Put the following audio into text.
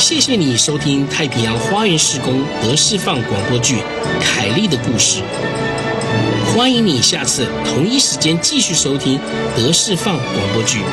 谢谢你收听太平洋花园事工得释放广播剧《凯莉的故事》。欢迎你下次同一时间继续收听得释放广播剧。